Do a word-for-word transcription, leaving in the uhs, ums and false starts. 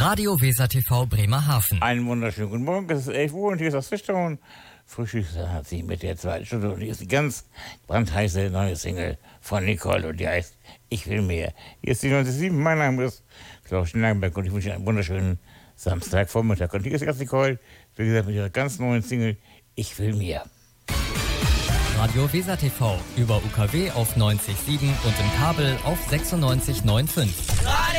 Radio Weser T V Bremerhaven. Einen wunderschönen guten Morgen, es ist elf Uhr und hier ist das Fischtown. Frühstück hat sie mit der zweiten Stunde und hier ist die ganz brandheiße neue Single von Nicole und die heißt Ich will mehr. Hier ist die neunzig Komma sieben, mein Name ist Klaus Schneidenberg und ich wünsche Ihnen einen wunderschönen Samstagvormittag. Und hier ist jetzt Nicole, wie gesagt, mit ihrer ganz neuen Single Ich will mehr. Radio Weser T V über U K W auf neunzig Komma sieben und im Kabel auf sechsundneunzig Komma fünfundneunzig.